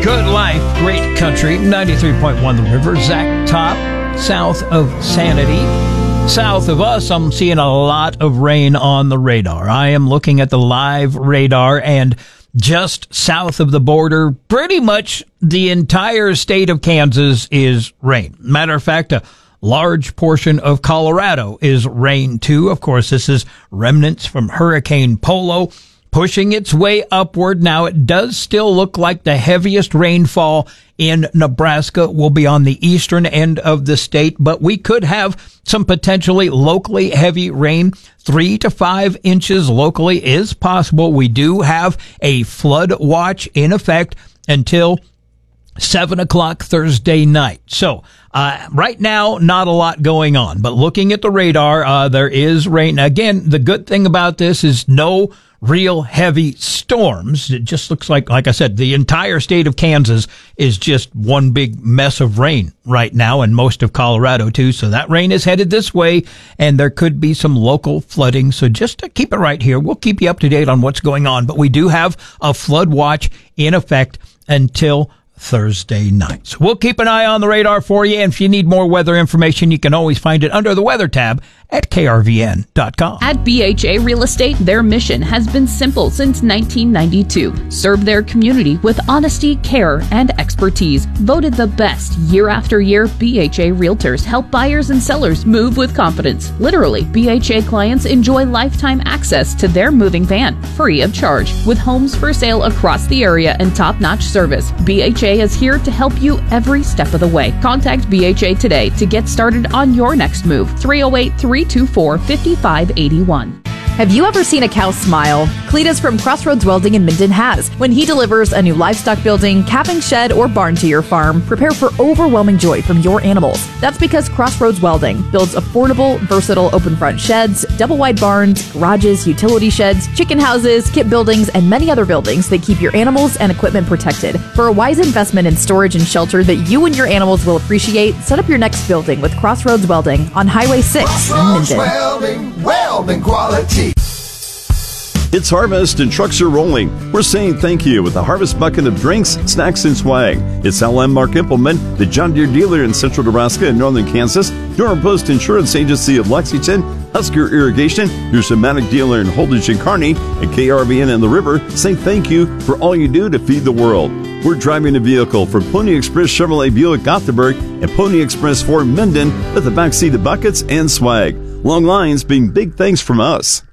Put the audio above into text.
Good life, great country, 93.1 The River. Zach Top, south of Sanity. South of us, I'm seeing a lot of rain on the radar. I am looking at the live radar, and just south of the border, pretty much the entire state of Kansas is rain. Matter of fact, a large portion of Colorado is rain too. Of course, this is remnants from Hurricane Polo pushing its way upward. Now, it does still look like the heaviest rainfall in Nebraska will be on the eastern end of the state, but we could have some potentially locally heavy rain. 3 to 5 inches locally is possible. We do have a flood watch in effect until 7 o'clock Thursday night. So, right now, not a lot going on, but looking at the radar, there is rain. Again, the good thing about this is no real heavy storms. It just looks like I said, the entire state of Kansas is just one big mess of rain right now, and most of Colorado too. So that rain is headed this way, and there could be some local flooding. So just to keep it right here, we'll keep you up to date on what's going on, but we do have a flood watch in effect until Thursday night. So we'll keep an eye on the radar for you, and if you need more weather information, you can always find it under the weather tab at krvn.com. At BHA Real Estate, their mission has been simple since 1992. Serve their community with honesty, care, and expertise. Voted the best year after year, BHA Realtors help buyers and sellers move with confidence. Literally, BHA clients enjoy lifetime access to their moving van, free of charge. With homes for sale across the area and top-notch service, BHA is here to help you every step of the way. Contact BHA today to get started on your next move. 308-324-5581. Have you ever seen a cow smile? Cletus from Crossroads Welding in Minden has. When he delivers a new livestock building, calving shed, or barn to your farm, prepare for overwhelming joy from your animals. That's because Crossroads Welding builds affordable, versatile open front sheds, double wide barns, garages, utility sheds, chicken houses, kit buildings, and many other buildings that keep your animals and equipment protected. For a wise investment in storage and shelter that you and your animals will appreciate, set up your next building with Crossroads Welding on Highway 6 in Minden. Welding quality. It's harvest and trucks are rolling. We're saying thank you with the Harvest Bucket of drinks, snacks, and swag. It's LM Mark Implement, the John Deere dealer in central Nebraska and northern Kansas, Durham Post Insurance Agency of Lexington, Husker Irrigation, your Semantic dealer in Holdridge and Kearney, and KRVN and the River say thank you for all you do to feed the world. We're driving a vehicle for Pony Express Chevrolet Buick Gothenburg and Pony Express Ford Minden with the backseat of buckets and swag. Long lines being big thanks from us.